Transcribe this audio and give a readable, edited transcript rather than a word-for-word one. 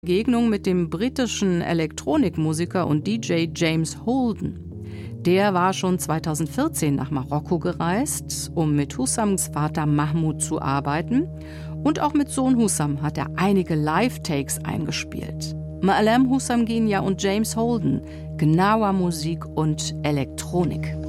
Begegnung mit dem britischen Elektronikmusiker und DJ James Holden. Der war schon 2014 nach Marokko gereist, um mit Hussams Vater Mahmoud zu arbeiten. Und auch mit Sohn Hussam hat er einige Live-Takes eingespielt. Ma'alem Hussam Genia und James Holden, Gnawa Musik und Elektronik.